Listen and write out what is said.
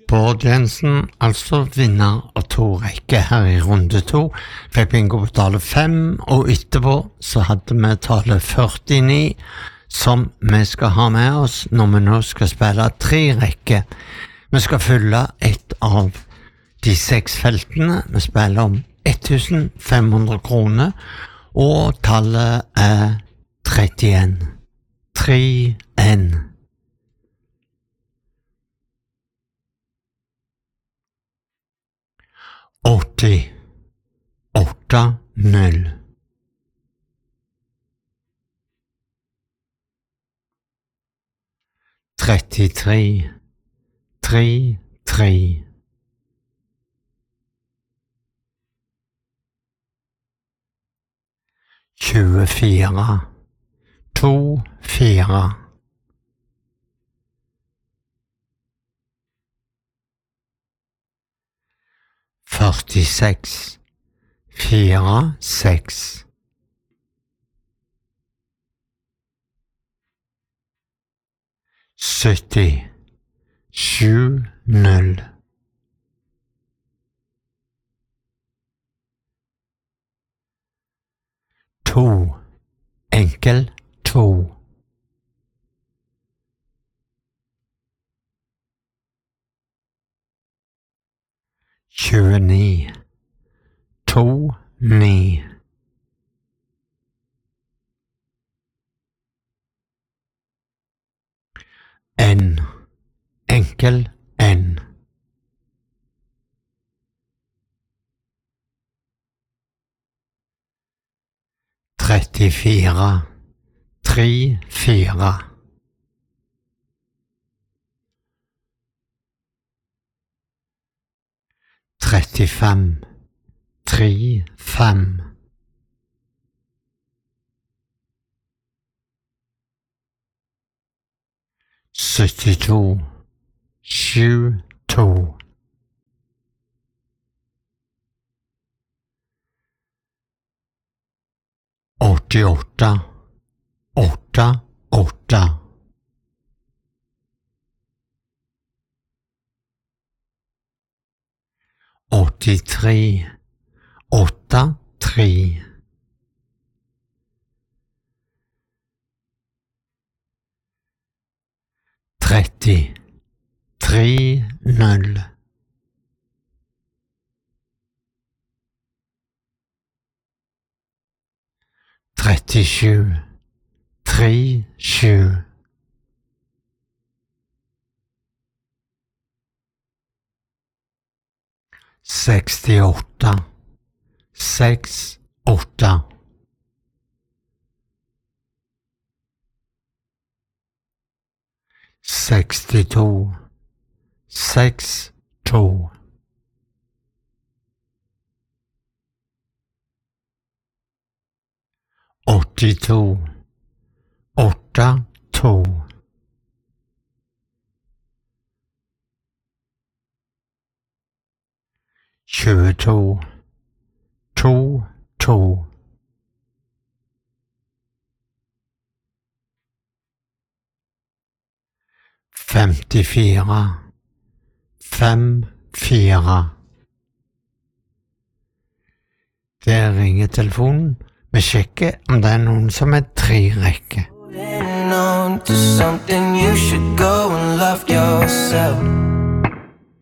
Bård Jensen, altså vinner av 2 rekker her i runde 2. Fikk bingo på tallet 5, og etterpå så hadde vi tallet 49, som vi skal ha med oss når vi nå skal spille 3 rekker. Vi skal fylle et av de 6 feltene. Vi spiller om 1500 kroner, og tallet er 31. 3-1. 80 8-0 33 3-3 24 2-4 46 4-6 70 7-0 2 enkel 2 29 2-9 N enkel N 34 3-4 35 3-5 72 7-2 88 8-8 83 8-3 30 3-0 37 3-7 68 6-8 62 6-2 82 8-2 22 2-2 54 5-4 Det ringer telefonen. Vi sjekker om det er noen som er 3 rekker. On to something, you should go and love yourself.